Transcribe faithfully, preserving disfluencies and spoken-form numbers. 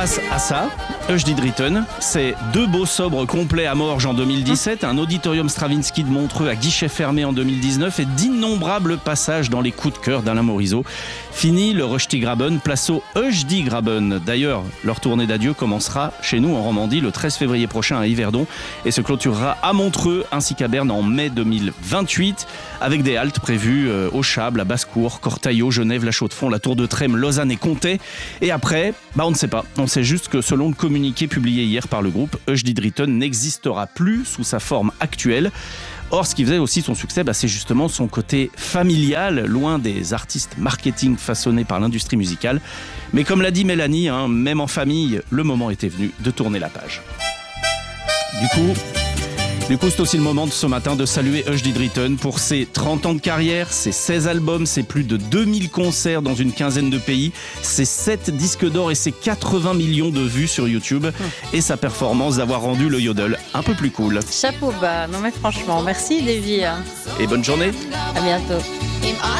grâce à ça, Hush Did Return, c'est deux beaux sobres complets à Morges en deux mille dix-sept, un auditorium Stravinsky de Montreux à guichet fermé en deux mille dix-neuf et d'innombrables passages dans les coups de cœur d'Alain Morisot. Fini le Rushdie-Graben, place au Hush-Dee-Graben. D'ailleurs, leur tournée d'adieu commencera chez nous en Romandie le treize février prochain à Yverdon et se clôturera à Montreux ainsi qu'à Berne en mai deux mille vingt-huit avec des haltes prévues au Chable, à Basse-Cour, Cortaillot, Genève, La Chaux-de-Fonds, la Tour de Trême, Lausanne et Comté. Et après, bah on ne sait pas. On sait juste que selon le communiqué publié hier par le groupe, Hush Did Return n'existera plus sous sa forme actuelle. Or, ce qui faisait aussi son succès, bah, c'est justement son côté familial, loin des artistes marketing façonnés par l'industrie musicale. Mais comme l'a dit Mélanie, hein, même en famille, le moment était venu de tourner la page. Du coup... Du coup, c'est aussi le moment de ce matin de saluer Hush Did Return pour ses trente ans de carrière, ses seize albums, ses plus de deux mille concerts dans une quinzaine de pays, ses sept disques d'or et ses quatre-vingts millions de vues sur YouTube mmh. et sa performance d'avoir rendu le yodel un peu plus cool. Chapeau bas, non mais franchement, merci Davy. Et bonne journée. À bientôt.